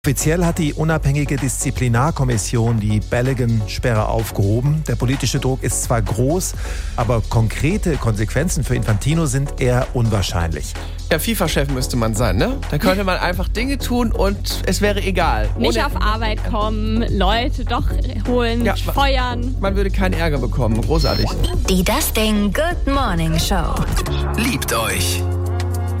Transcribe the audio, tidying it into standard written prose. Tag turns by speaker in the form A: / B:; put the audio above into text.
A: Offiziell hat die unabhängige Disziplinarkommission die Balogun-Sperre aufgehoben. Der politische Druck ist zwar groß, aber konkrete Konsequenzen für Infantino sind eher unwahrscheinlich.
B: Ja, FIFA-Chef müsste man sein, ne? Da könnte man einfach Dinge tun und es wäre egal.
C: Nicht auf Arbeit kommen, Leute doch holen, feuern.
B: Man würde keinen Ärger bekommen. Großartig.
D: Die Das Ding Good Morning Show.
E: Liebt euch.